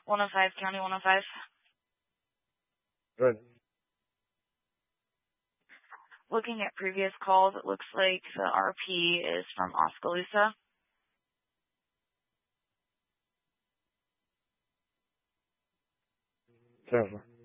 105, County 105. Good. Looking at previous calls, it looks like the RP is from Oskaloosa. Transfer.